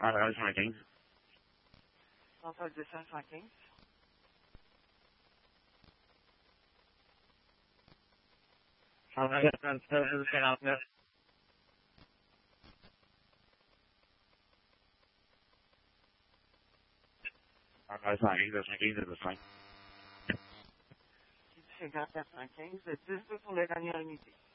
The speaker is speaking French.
Parole 115. Contrôle 215. Parole 39. Parole 115, 215, 215. 54 115, 10 pour le gagnant unité.